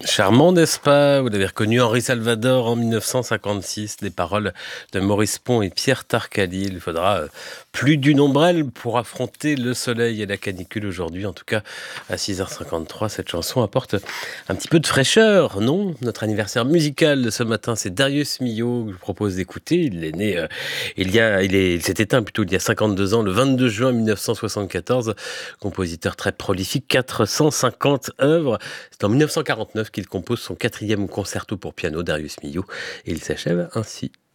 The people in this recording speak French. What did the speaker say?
Charmant, n'est-ce pas? Vous l'avez reconnu, Henri Salvador en 1956, des paroles de Maurice Pont et Pierre Tarcalil. Il faudra plus d'une ombrelle pour affronter le soleil et la canicule aujourd'hui. En tout cas, à 6h53, cette chanson apporte un petit peu de fraîcheur, non? Notre anniversaire musical de ce matin, c'est Darius Milhaud que je vous propose d'écouter. Il est né, il s'est éteint plutôt il y a 52 ans, le 22 juin 1974. Compositeur très prolifique, 450 œuvres. C'est en 1949 qu'il compose son quatrième concerto pour piano, Darius Milhaud, et il s'achève ainsi.